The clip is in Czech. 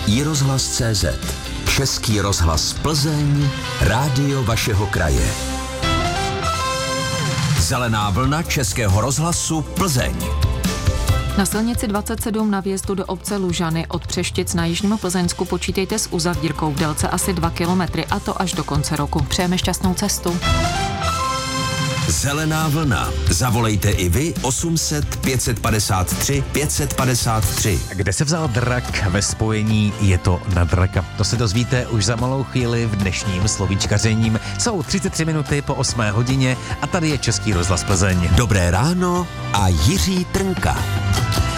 iRozhlas.cz. Český rozhlas Plzeň, rádio vašeho kraje. Zelená vlna Českého rozhlasu Plzeň. Na silnici 27 na vjezdu do obce Lužany od Přeštic na jižním Plzeňsku počítejte s uzavírkou v délce asi 2 kilometry, a to až do konce roku. Přejeme šťastnou cestu. Zelená vlna. Zavolejte i vy 800 553 553. Kde se vzal drak ve spojení Je to na draka? To se dozvíte už za malou chvíli v dnešním slovíčkařením. Jsou 33 minuty po 8 hodině a tady je Český rozhlas Plzeň. Dobré ráno a Jiří Trnka.